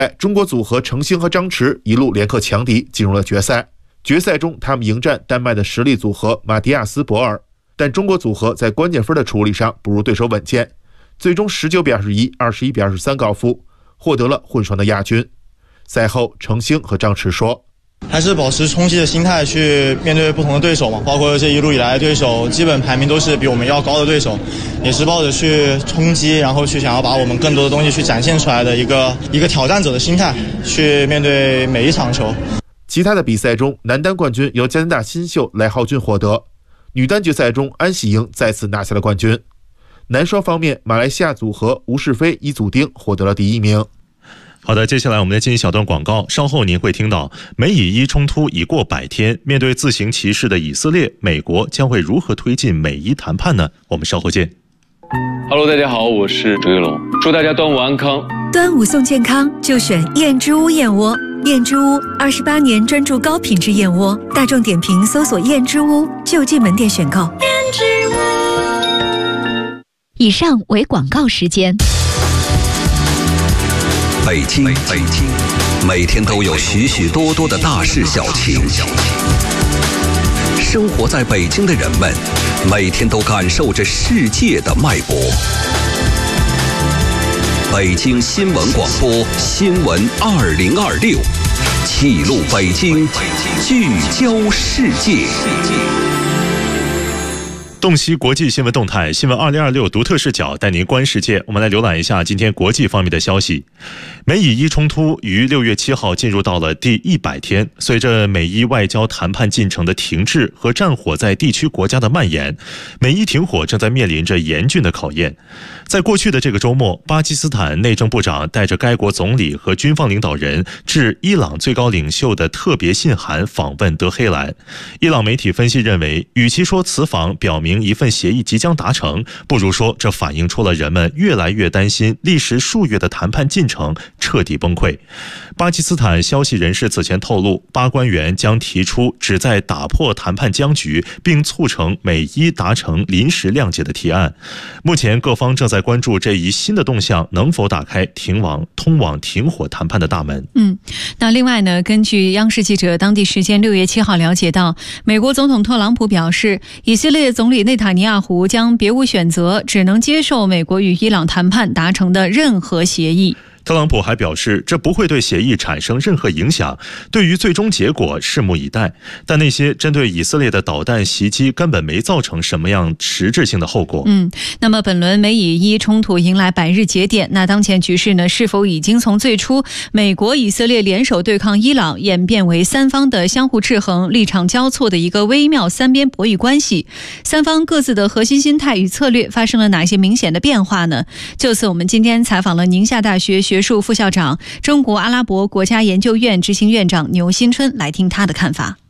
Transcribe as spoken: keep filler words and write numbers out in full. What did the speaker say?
中国组合程星和张弛一路连克强敌，进入了决赛。决赛中，他们迎战丹麦的实力组合马蒂亚斯·博尔，但中国组合在关键分的处理上不如对手稳健，最终十九比二十一、二十一比二十三告负，获得了混双的亚军。赛后，程星和张弛说：“ 还是保持冲击的心态去面对不同的对手嘛，包括这一路以来的对手，基本排名都是比我们要高的对手，也是抱着去冲击，然后去想要把我们更多的东西去展现出来的一个一个挑战者的心态去面对每一场球。” 其他的比赛中，男单冠军由加拿大新秀赖浩俊获得，女单决赛中安喜莹再次拿下了冠军。男双方面，马来西亚组合吴世飞、伊祖丁获得了第一名。 好的，接下来我们来进行小段广告，稍后您会听到美以伊冲突已过百天，面对自行其事的以色列，美国将会如何推进美伊谈判呢？我们稍后见。 Hello， 大家好，我是周玉龙，祝大家端午安康。 端午送健康，就选燕之屋燕窝。燕之屋二十八年专注高品质燕窝，大众点评搜索燕之屋就近门店选购。燕之屋。以上为广告时间。 北京，北京，每天都有许许多多的大事小情。生活在北京的人们，每天都感受着世界的脉搏。北京新闻广播新闻二零二六，记录北京，聚焦世界。 洞悉国际新闻动态，新闻二零二六独特视角带您观世界。我们来浏览一下今天国际方面的消息。美以伊冲突于六月七号进入到了第一百天，随着美伊外交谈判进程的停滞和战火在地区国家的蔓延，美伊停火正在面临着严峻的考验。在过去的这个周末，巴基斯坦内政部长带着该国总理和军方领导人致伊朗最高领袖的特别信函访问德黑兰。伊朗媒体分析认为，与其说此访表明一份协议即将达成，不如说这反映出了人们越来越担心历时数月的谈判进程彻底崩溃。巴基斯坦消息人士此前透露，巴官员将提出旨在打破谈判僵局并促成美伊达成临时谅解的提案。目前各方正在关注这一新的动向能否打开停往通往停火谈判的大门。 嗯，那另外呢，根据央视记者当地时间六月七号了解到，美国总统特朗普表示，以色列总理内塔尼亚胡将别无选择，只能接受美国与伊朗谈判达成的任何协议。 特朗普还表示，这不会对协议产生任何影响，对于最终结果拭目以待。但那些针对以色列的导弹袭击根本没造成什么样实质性的后果。 嗯，那么本轮美以伊冲突迎来百日节点，那当前局势呢，是否已经从最初美国以色列联手对抗伊朗，演变为三方的相互制衡、立场交错的一个微妙三边博弈关系？三方各自的核心心态与策略发生了哪些明显的变化呢？就此，我们今天采访了宁夏大学学术副校长、中国阿拉伯国家研究院执行院长牛新春，来听他的看法。